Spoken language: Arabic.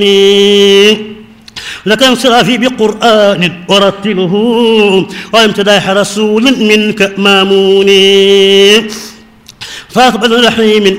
لك انصرافي بقرآن ورتله وامتداح رسول منك ماموني فاطمة رحيم